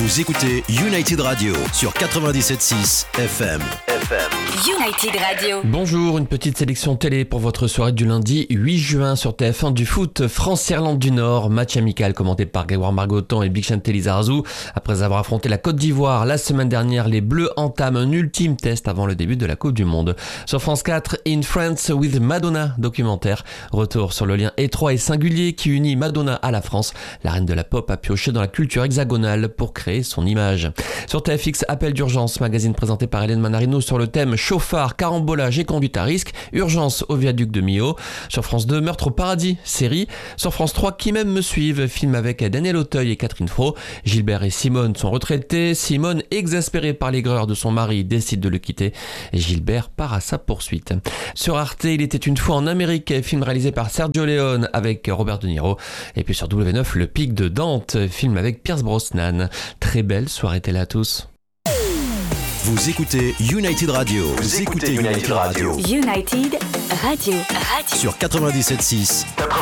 Vous écoutez United Radio sur 97.6 FM. United Radio. Bonjour, une petite sélection télé pour votre soirée du lundi 8 juin sur TF1 du foot. France-Irlande du Nord, match amical commenté par Grégoire Margoton et Big Chanté Lizarazu. Après avoir affronté la Côte d'Ivoire la semaine dernière, les Bleus entament un ultime test avant le début de la Coupe du Monde. Sur France 4, In France with Madonna, documentaire. Retour sur le lien étroit et singulier qui unit Madonna à la France. La reine de la pop a pioché dans la culture hexagonale pour créer son image. Sur TFX, Appel d'urgence, magazine présenté par Hélène Manarino sur le thème chauffard, carambolage et conduite à risque, urgence au viaduc de Millau. Sur France 2, Meurtre au paradis, série. Sur France 3, Qui m'aime me suive, film avec Daniel Auteuil et Catherine Fro. Gilbert et Simone sont retraités. Simone, exaspérée par l'aigreur de son mari, décide de le quitter. Et Gilbert part à sa poursuite. Sur Arte, Il était une fois en Amérique, film réalisé par Sergio Leone avec Robert De Niro. Et puis sur W9, Le Pic de Dante, film avec Pierce Brosnan. Très belle soirée télé à tous. Vous écoutez United Radio. United Radio. Sur 97.6